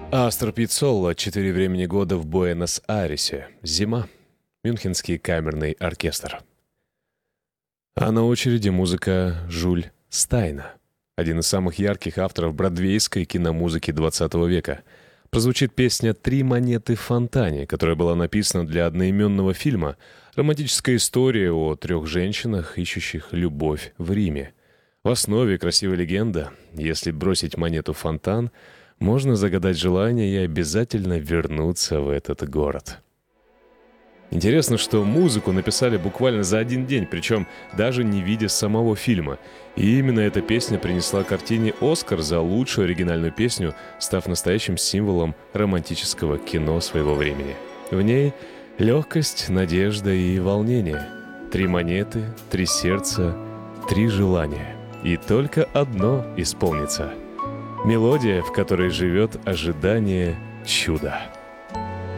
Астор Пиццоло «Четыре времени года в Буэнос-Айресе». Зима. Мюнхенский камерный оркестр. А на очереди музыка Жюль Стайна, один из самых ярких авторов бродвейской киномузыки XX века. Прозвучит песня «Три монеты в фонтане», которая была написана для одноименного фильма, романтическая история о трех женщинах, ищущих любовь в Риме. В основе красивая легенда: если бросить монету в фонтан, можно загадать желание и обязательно вернуться в этот город. Интересно, что музыку написали буквально за один день, причем даже не видя самого фильма. И именно эта песня принесла картине «Оскар» за лучшую оригинальную песню, став настоящим символом романтического кино своего времени. В ней легкость, надежда и волнение. Три монеты, три сердца, три желания. И только одно исполнится. Мелодия, в которой живет ожидание чуда.